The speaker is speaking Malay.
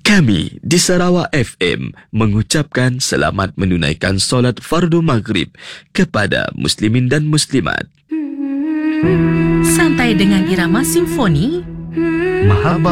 Kami di Sarawak FM mengucapkan selamat menunaikan solat fardu maghrib kepada muslimin dan muslimat. Santai dengan irama simfoni. Mahaba